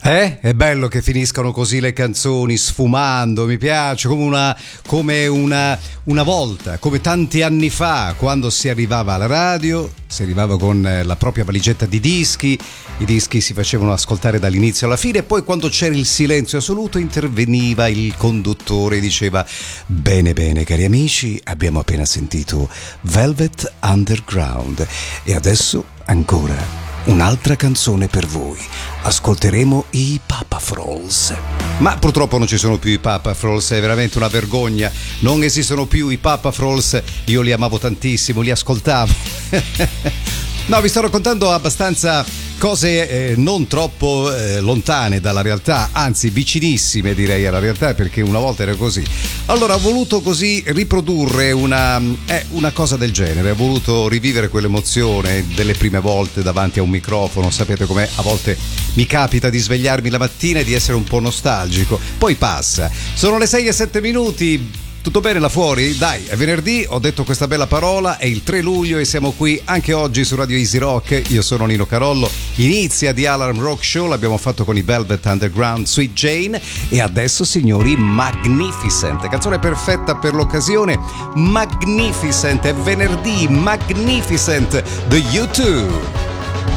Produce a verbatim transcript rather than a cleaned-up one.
Eh? È bello che finiscano così le canzoni, sfumando, mi piace, come una, come una, una volta, come tanti anni fa, quando si arrivava alla radio, si arrivava con la propria valigetta di dischi, i dischi si facevano ascoltare dall'inizio alla fine e poi quando c'era il silenzio assoluto interveniva il conduttore e diceva: bene bene cari amici, abbiamo appena sentito Velvet Underground e adesso ancora un'altra canzone per voi. Ascolteremo i Papa Frols. Ma purtroppo non ci sono più i Papa Frols, è veramente una vergogna. Non esistono più i Papa Frols. Io li amavo tantissimo, li ascoltavo. No, vi sto raccontando abbastanza cose eh, non troppo eh, lontane dalla realtà, anzi vicinissime direi alla realtà, perché una volta era così. Allora ho voluto così riprodurre una, eh, una cosa del genere, ho voluto rivivere quell'emozione delle prime volte davanti a un microfono. Sapete com'è, a volte mi capita di svegliarmi la mattina e di essere un po' nostalgico, poi passa. Sono le sei e sette minuti. Tutto bene là fuori? Dai, è venerdì, ho detto questa bella parola, è il tre luglio e siamo qui anche oggi su Radio Easy Rock. Io sono Nino Carollo, inizia The Alarm Rock Show, l'abbiamo fatto con i Velvet Underground, Sweet Jane, e adesso signori Magnificent, canzone perfetta per l'occasione, Magnificent, è venerdì, Magnificent, The U due.